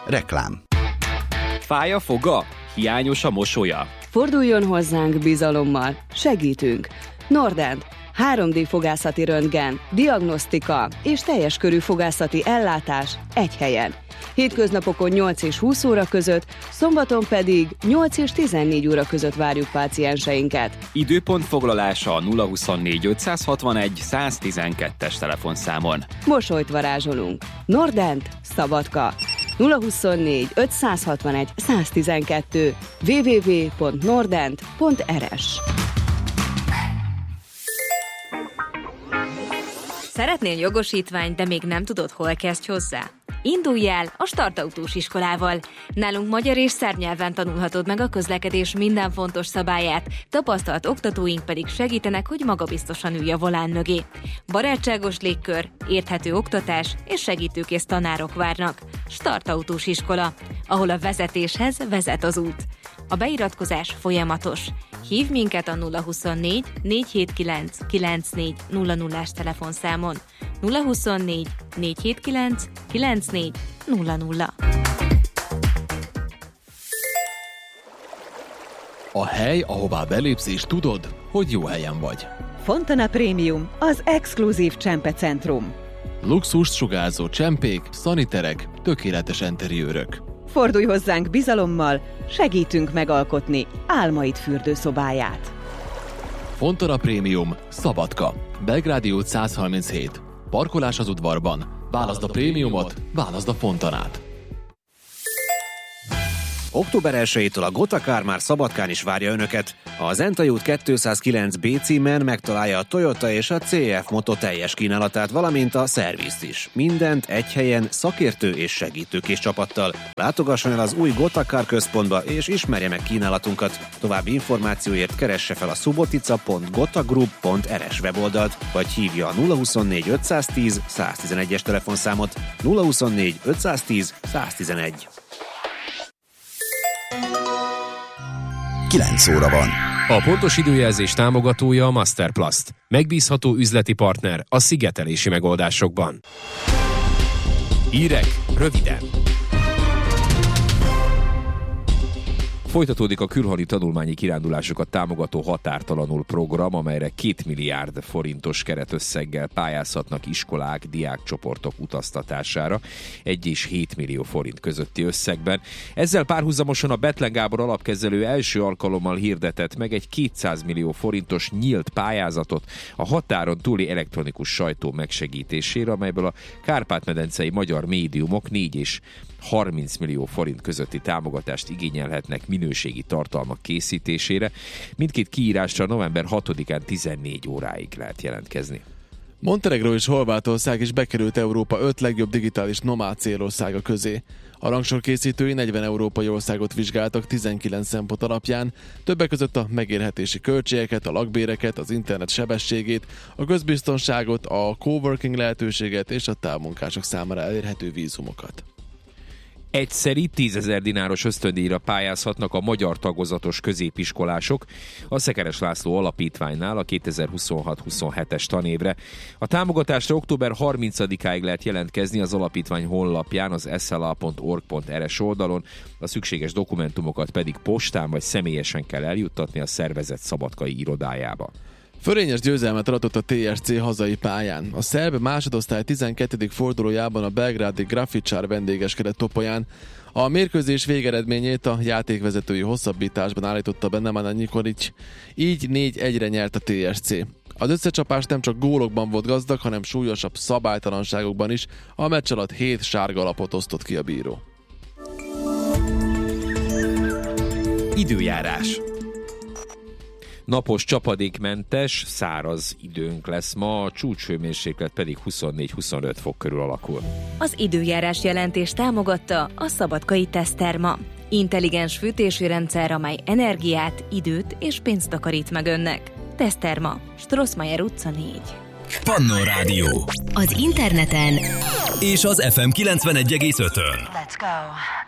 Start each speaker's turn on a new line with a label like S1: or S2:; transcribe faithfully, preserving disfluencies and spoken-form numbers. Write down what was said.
S1: Reklám.
S2: Fáj a foga? Hiányos a mosolya?
S3: Forduljon hozzánk bizalommal, segítünk. Nordent, három dé fogászati röntgen, diagnosztika és teljes körű fogászati ellátás egy helyen. Hétköznapokon nyolc és húsz óra között, szombaton pedig nyolc és tizennégy óra között várjuk pácienseinket.
S2: Időpont foglalása a nulla huszonnégy ötszázhatvanegy száztizenkettes telefonszámon.
S3: Mosolyt varázsolunk. Nordent, Szabadka. nulla huszonnégy ötszázhatvanegy száztizenkettő double-u double-u double-u pont nordent pont er es.
S4: Szeretnél jogosítványt, de még nem tudod, hol kezdj hozzá? Indulj el a Startautós iskolával. Nálunk magyar és szerb nyelven tanulhatod meg a közlekedés minden fontos szabályát, tapasztalt oktatóink pedig segítenek, hogy magabiztosan ülj a volán mögé. Barátságos légkör, érthető oktatás és segítőkész tanárok várnak. Startautós iskola, ahol a vezetéshez vezet az út. A beiratkozás folyamatos. Hívd minket a nulla huszonnégy négyszázhetvenkilenc kilencvennégy nulla nullás telefonszámon. nulla huszonnégy négyszázhetvenkilenc kilencvennégy nulla nulla.
S5: A hely, ahová belépsz és tudod, hogy jó helyen vagy.
S6: Fontana Premium, az exkluzív csempecentrum.
S5: Luxust sugárzó csempék, szaniterek, tökéletes enteriőrök.
S6: Fordulj hozzánk bizalommal, segítünk megalkotni álmaid fürdőszobáját.
S5: Fontana Premium, Szabadka, Belgrádi út száz harminchét. Parkolás az udvarban. Válaszd a prémiumot, válaszd a Fontanát.
S7: október elsejétől a Gotakár már Szabadkán is várja Önöket. A Zentai út kétszázkilenc bé címen megtalálja a Toyota és a cé ef Moto teljes kínálatát, valamint a szervizt is. Mindent egy helyen szakértő és segítőkész csapattal. Látogasson el az új Gotakár központba és ismerje meg kínálatunkat. További információért keresse fel a subotica pont gotagroup pont er es weboldalt, vagy hívja a nulla huszonnégy ötszáztíz száztizenegyes telefonszámot. nulla huszonnégy ötszáztíz száztizenegy.
S1: kilenc óra van.
S8: A pontos időjelzés támogatója a Masterplast. Megbízható üzleti partner a szigetelési megoldásokban. Hírek röviden. Folytatódik a külhoni tanulmányi kirándulásokat támogató Határtalanul program, amelyre két milliárd forintos keretösszeggel pályázhatnak iskolák, diákcsoportok utaztatására, egy és hét millió forint közötti összegben. Ezzel párhuzamosan a Bethlen Gábor alapkezelő első alkalommal hirdetett meg egy kétszáz millió forintos nyílt pályázatot a határon túli elektronikus sajtó megsegítésére, amelyből a kárpát-medencei magyar médiumok négy és harminc millió forint közötti támogatást igényelhetnek minőségi tartalmak készítésére. Mindkét kiírásra november hatodikán tizennégy óráig lehet jelentkezni.
S5: Montenegro és Horvátország is bekerült Európa öt legjobb digitális nomád célországa közé. A rangsor készítői negyven európai országot vizsgáltak tizenkilenc szempont alapján, többek között a megélhetési költségeket, a lakbéreket, az internet sebességét, a közbiztonságot, a coworking lehetőséget és a távmunkások számára elérhető vízumokat.
S8: Egyszeri tízezer dináros ösztöndíjra pályázhatnak a magyar tagozatos középiskolások a Szekeres László Alapítványnál a kétezer-huszonhat huszonhetes tanévre. A támogatásra október harmincadikáig lehet jelentkezni az alapítvány honlapján, az es el á pont org pont er es oldalon, a szükséges dokumentumokat pedig postán vagy személyesen kell eljuttatni a szervezet szabadkai irodájába.
S5: Fölényes győzelmet aratott a té es cé hazai pályán. A szerb másodosztály tizenkettedik fordulójában a belgrádi Grafičar vendégeskedett Topolyán. A mérkőzés végeredményét a játékvezetői hosszabbításban állította be Nemanja Nikolić, így négy egyre nyert a té es cé. Az összecsapás nem csak gólokban volt gazdag, hanem súlyosabb szabálytalanságokban is, a meccs alatt hét sárga lapot osztott ki a bíró.
S2: Időjárás.
S8: Napos, csapadékmentes, száraz időnk lesz ma, a csúcshőmérséklet pedig huszonnégy-huszonöt fok körül alakul.
S4: Az időjárás jelentés támogatta a Szabadkai Teszterma. Intelligens fűtési rendszer, amely energiát, időt és pénzt takarít meg önnek. Teszterma, Strossmayer utca négy.
S9: Pannó Rádió.
S10: Az interneten
S9: és az ef em kilencvenegy egész ötön.
S10: Let's go.